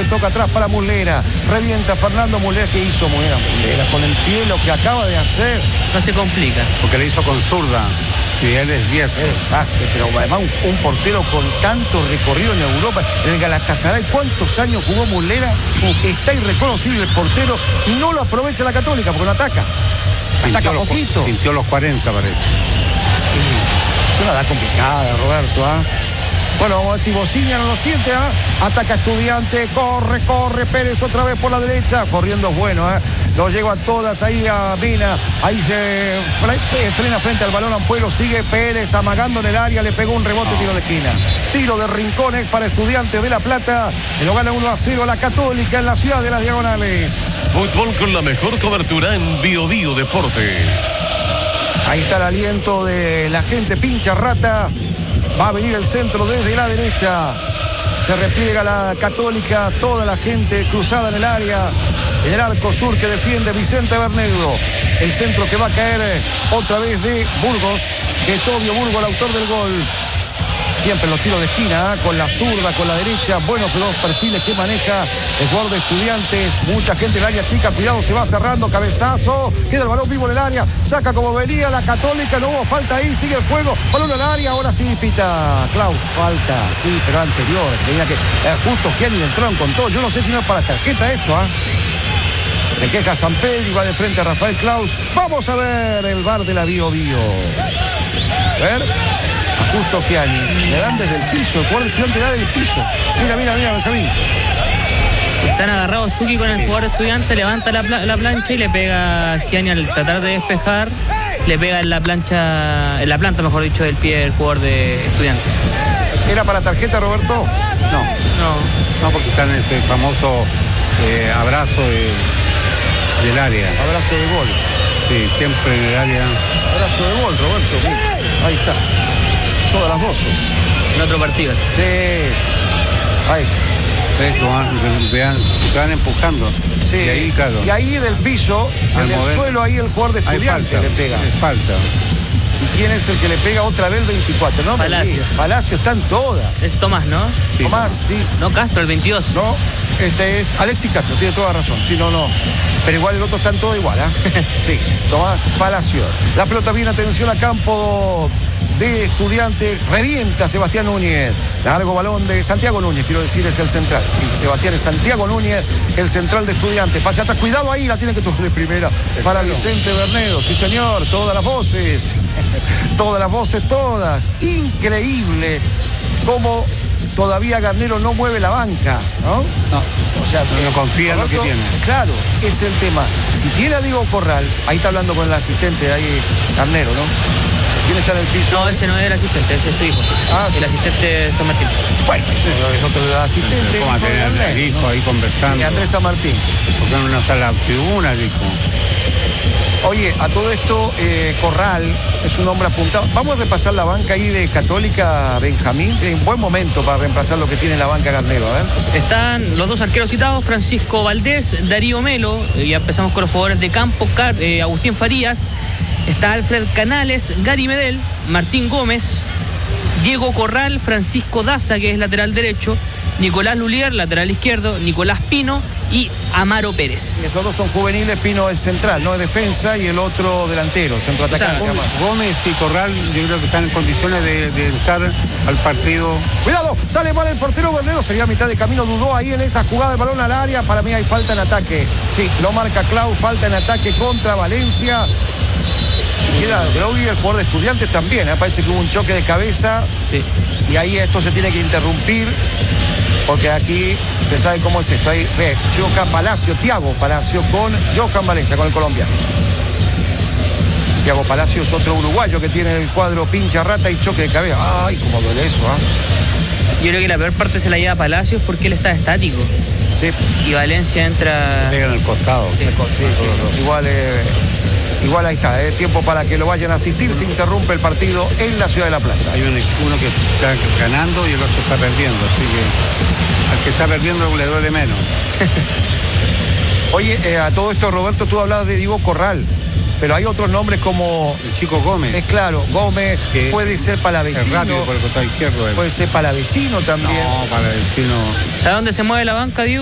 que toca atrás para Muslera. Revienta Fernando Muslera. ¿Qué hizo Muslera? Con el pie lo que acaba de hacer. No se complica. Porque le hizo con zurda. Y él es diestro. Qué desastre, pero además un portero con tanto recorrido en Europa, en el Galatasaray, ¿cuántos años jugó Muslera? Está irreconocible el portero y no lo aprovecha la Católica porque no ataca. Ataca poquito. Sintió los 40, parece. Es una edad complicada, Roberto, ¿ah? Bueno, vamos a ver si Bociña no lo siente, ¿ah? Ataca Estudiante, corre, Pérez otra vez por la derecha, corriendo es bueno, ¿eh? Lo lleva todas ahí a Mina, ahí se frena frente al balón Ampuero, sigue Pérez amagando en el área, le pegó un rebote, tiro de esquina. Tiro de Rincones para Estudiantes de La Plata, que lo gana 1-0 a la Católica en la ciudad de las Diagonales. Fútbol con la mejor cobertura en Bio Bio Deportes. Ahí está el aliento de la gente, pincha rata. Va a venir el centro desde la derecha. Se repliega la Católica, toda la gente cruzada en el área. En el arco sur que defiende Vicente Bernedo. El centro que va a caer otra vez de Burgos, de Tobio Burgos, el autor del gol. Siempre los tiros de esquina, con la zurda, con la derecha. Buenos dos perfiles que maneja el jugador de Estudiantes. Mucha gente en el área chica. Cuidado, se va cerrando. Cabezazo. Queda el balón vivo en el área. Saca como venía la Católica. No hubo falta ahí. Sigue el juego. Balón al área. Ahora sí pita Klaus. Falta. Sí, pero anterior. Tenía que... justo Gianni le entraron con todo. Yo no sé si no es para tarjeta esto, ¿ah? Se queja San Pedro y va de frente a Rafael Klaus. Vamos a ver el VAR de la Bio Bio. A ver. Justo Gianni, le dan desde el piso, el jugador de Estudiante da del piso. Mira, Benjamín. Están agarrados Suki con el jugador de Estudiante, levanta la plancha y le pega a Gianni al tratar de despejar, le pega en la planta, mejor dicho, del pie del jugador de Estudiantes. ¿Era para tarjeta, Roberto? No, porque está en ese famoso abrazo del área. Abrazo de gol. Sí, siempre en el área. Abrazo de gol, Roberto. Mira, ahí está. Todas las voces. En otro partido. Sí. Ahí. Se van empujando. Sí. Y ahí, claro. Y ahí del piso, desde el suelo, ahí el jugador de Estudiante le pega. Le falta. ¿Y quién es el que le pega otra vez el 24? ¿No? Palacios. Palacios están todas. Es Tomás, ¿no? Sí, Tomás, sí. No, Castro, el 22. No, este es Alexis Castro, tiene toda razón. Sí, no. Pero igual el otro están todos igual, ¿ah? Sí, Tomás Palacios. La pelota viene, atención a campo de Estudiantes. Revienta Sebastián Núñez. Largo balón de Santiago Núñez, quiero decir, es el central. Y Sebastián es Santiago Núñez, el central de Estudiantes. Pase atrás, cuidado ahí, la tiene que tomar de primera para Vicente Bernedo. Sí, señor, todas las voces. Todas. Increíble cómo todavía Garnero no mueve la banca, ¿no? No. O sea, no confía en lo que tiene. Claro, ese es el tema. Si tiene a Diego Corral, ahí está hablando con el asistente, ahí Garnero, ¿no? ¿Quién está en el piso? No, ese no era el asistente, ese es su hijo. El asistente de San Martín. Bueno, eso es otro asistente. ¿Cómo tener al hijo ahí conversando? Y Andrés San Martín. ¿Por qué no está en la tribuna el hijo? Oye, a todo esto, Corral es un hombre apuntado. Vamos a repasar la banca ahí de Católica, Benjamín. Tiene un buen momento para reemplazar lo que tiene la banca Garnero, a ver. Están los dos arqueros citados, Francisco Valdés, Darío Melo. Ya empezamos con los jugadores de campo, Agustín Farías. Está Alfred Canales, Gary Medel, Martín Gómez, Diego Corral, Francisco Daza, que es lateral derecho, Nicolás Lulier, lateral izquierdo, Nicolás Pino y Amaro Pérez. Y esos dos son juveniles. Pino es central, no es defensa, y el otro delantero, centro atacante. O sea, Gómez y Corral yo creo que están en condiciones de entrar al partido. Cuidado, sale mal el portero Bernedo, sería a mitad de camino, dudó ahí en esta jugada, el balón al área. Para mí hay falta en ataque. Sí, lo marca Clau, falta en ataque contra Valencia. Queda Grogui, el jugador de Estudiantes también, parece que hubo un choque de cabeza. Sí. Y ahí esto se tiene que interrumpir, porque aquí usted sabe cómo es esto. Ahí ve, choca Thiago Palacio con Johan Valencia, con el colombiano. Thiago Palacio es otro uruguayo que tiene el cuadro pincha rata y choque de cabeza. Ay, cómo duele eso, ¿ah? Yo creo que la peor parte se la lleva a Palacios porque él está estático. Sí. Y Valencia entra... Pega en el costado. Sí. Igual ahí está, tiempo para que lo vayan a asistir. Se interrumpe el partido en la ciudad de La Plata. Hay uno que está ganando y el otro está perdiendo, así que al que está perdiendo le duele menos. Oye, a todo esto, Roberto, tú hablabas de Diego Corral, pero hay otros nombres como... El chico Gómez. Es claro, Gómez, puede ser Palavecino. Es rápido por el costado izquierdo. Puede ser Palavecino también. No, Palavecino. ¿Sabe dónde se mueve la banca, Diego?